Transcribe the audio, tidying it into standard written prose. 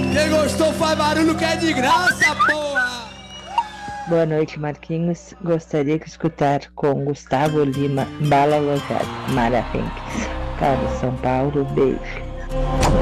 Quem gostou faz barulho que é de graça, porra! Boa noite, Marquinhos. Gostaria de escutar com Gustavo Lima, Bala Alojada, Mara Henriques. Carlos São Paulo, beijo.